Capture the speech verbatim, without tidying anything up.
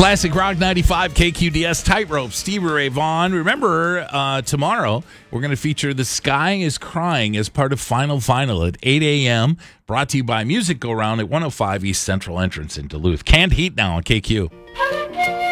Classic Rock ninety-five K Q D S Tightrope. Stevie Ray Vaughan. Remember, uh, tomorrow we're going to feature The Sky is Crying as part of Final Final at eight a.m. Brought to you by Music Go Round at one oh five East Central Entrance in Duluth. Canned Heat now on K Q.